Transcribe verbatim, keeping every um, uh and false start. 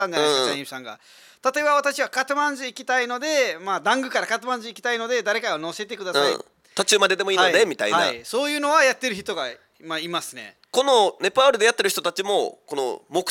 たんじゃないですか、 うんチャイニーさんが。例えば私はカトマンズ行きたいので、まあダングからカトマンズ行きたいので誰かを乗せてください、 うん、途中まででもいいので、 はいみたいな、 はい、そういうのはやってる人が、まあ、いますね。 このネパールでやってる人たちもこの目